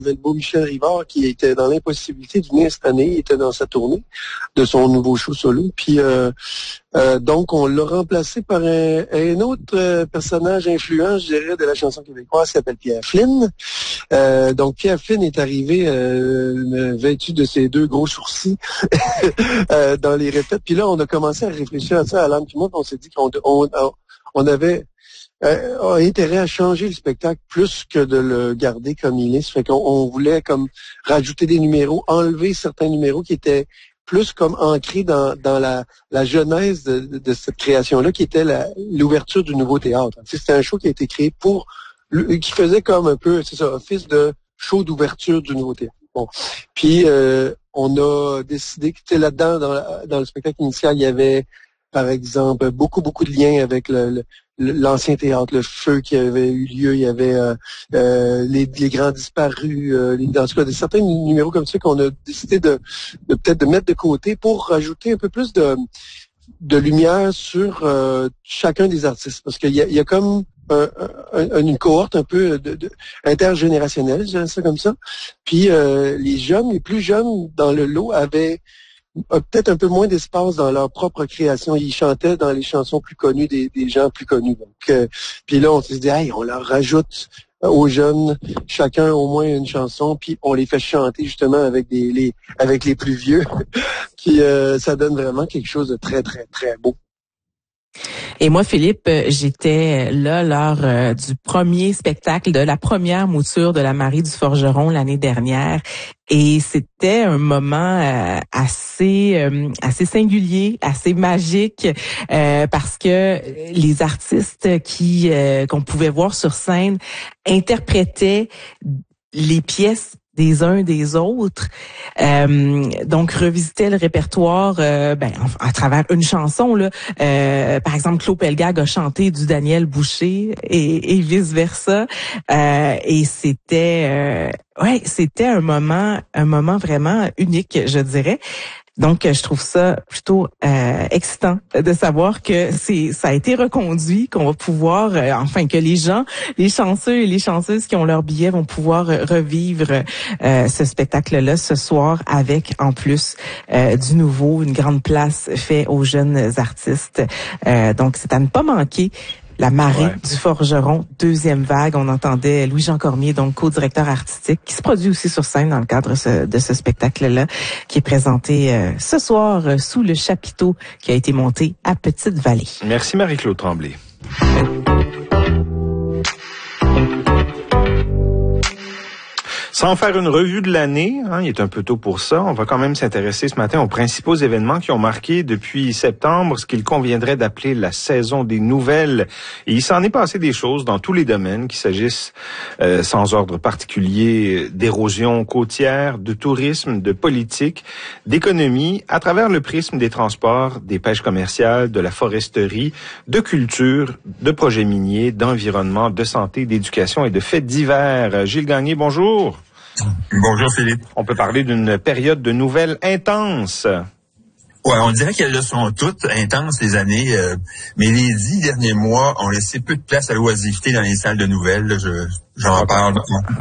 avait le beau Michel Rivard qui était dans l'impossibilité de venir cette année. Il était dans sa tournée de son nouveau show solo. Puis donc, on l'a remplacé par un autre personnage influent, je dirais, de la chanson québécoise, qui s'appelle Pierre Flynn. Donc, Pierre Flynn est arrivé vêtu de ses deux gros sourcils dans les répètes. Puis là, on a commencé à réfléchir à ça, Alan, puis moi, on s'est dit qu'on avait intérêt à changer le spectacle plus que de le garder comme il est. Ça fait qu'on voulait comme rajouter des numéros, enlever certains numéros qui étaient plus comme ancrés dans la genèse de cette création-là, qui était l'ouverture du nouveau théâtre. C'était un show qui a été créé qui faisait comme un peu, c'est ça, office de show d'ouverture du nouveau théâtre. Bon. Puis on a décidé que là-dedans, dans le spectacle initial, il y avait, par exemple, beaucoup de liens avec l'ancien théâtre, le feu qui avait eu lieu, il y avait les grands disparus, en tout cas, certains numéros comme ça qu'on a décidé de peut-être de mettre de côté pour rajouter un peu plus de lumière sur chacun des artistes. Parce qu'il y a comme une cohorte un peu intergénérationnelle, je dirais ça comme ça. Puis les plus jeunes dans le lot avaient peut-être un peu moins d'espace dans leur propre création. Ils chantaient dans les chansons plus connues des gens plus connus. Donc, puis là, on s'est dit, hey, on leur rajoute aux jeunes chacun au moins une chanson, puis on les fait chanter justement avec les plus vieux. Puis ça donne vraiment quelque chose de très, très, très beau. Et moi, Philippe, j'étais là lors du premier spectacle, de la première mouture de la Marie du Forgeron l'année dernière. Et c'était un moment assez singulier, assez magique, parce que les artistes qu'on pouvait voir sur scène interprétaient les pièces des uns des autres, donc revisiter le répertoire à travers une chanson là. Par exemple, Claude Pelgag a chanté du Daniel Boucher et vice versa, et c'était un moment vraiment unique, je dirais. Donc, je trouve ça plutôt excitant de savoir que ça a été reconduit, qu'on va pouvoir, que les chanceux et les chanceuses qui ont leur billet vont pouvoir revivre ce spectacle-là ce soir avec, en plus, du nouveau, une grande place faite aux jeunes artistes. Donc, c'est à ne pas manquer. La Marée du Forgeron, deuxième vague. On entendait Louis-Jean Cormier, donc co-directeur artistique, qui se produit aussi sur scène dans le cadre de ce spectacle-là, qui est présenté ce soir sous le chapiteau qui a été monté à Petite-Vallée. Merci Marie-Claude Tremblay. Sans faire une revue de l'année, il est un peu tôt pour ça, on va quand même s'intéresser ce matin aux principaux événements qui ont marqué depuis septembre ce qu'il conviendrait d'appeler la saison des nouvelles. Et il s'en est passé des choses dans tous les domaines, qu'il s'agisse sans ordre particulier d'érosion côtière, de tourisme, de politique, d'économie, à travers le prisme des transports, des pêches commerciales, de la foresterie, de culture, de projets miniers, d'environnement, de santé, d'éducation et de faits divers. Gilles Gagné, bonjour. Bonjour Philippe. On peut parler d'une période de nouvelles intense. Ouais, on dirait qu'elles le sont toutes intenses les années, mais les 10 derniers mois ont laissé peu de place à l'oisiveté dans les salles de nouvelles. J'en parle.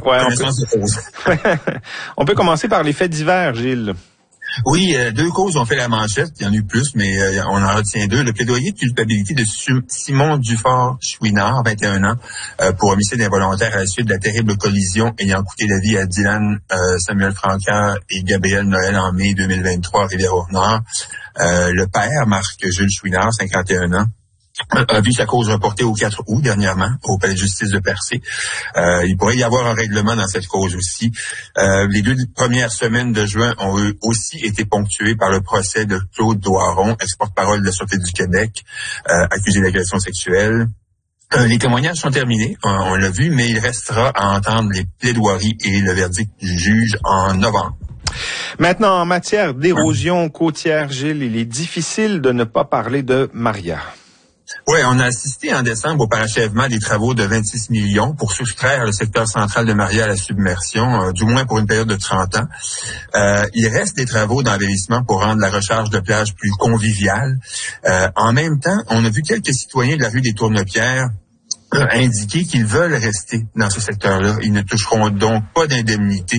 On peut commencer par les faits divers, Gilles. Oui, deux causes ont fait la manchette. Il y en a eu plus, mais on en retient deux. Le plaidoyer de culpabilité de Simon Dufort-Chouinard, 21 ans, pour homicide involontaire à la suite de la terrible collision ayant coûté la vie à Dylan Samuel Francaire et Gabriel Noël en mai 2023 à Rivière-au-Nord. Le père, Marc-Jules Chouinard, 51 ans, a vu sa cause reportée au 4 août dernièrement au Palais de justice de Percé. Il pourrait y avoir un règlement dans cette cause aussi. Les 2 premières semaines de juin ont aussi été ponctuées par le procès de Claude Doiron, ex-porte-parole de la Sûreté du Québec, accusé d'agression sexuelle. Les témoignages sont terminés, on l'a vu, mais il restera à entendre les plaidoiries et le verdict du juge en novembre. Maintenant, en matière d'érosion côtière, Gilles, il est difficile de ne pas parler de Maria. Oui, on a assisté en décembre au parachèvement des travaux de 26 millions pour soustraire le secteur central de Maria à la submersion, du moins pour une période de 30 ans. Il reste des travaux d'embellissement pour rendre la recharge de plage plus conviviale. En même temps, on a vu quelques citoyens de la rue des Tournepierres indiqué qu'ils veulent rester dans ce secteur-là. Ils ne toucheront donc pas d'indemnité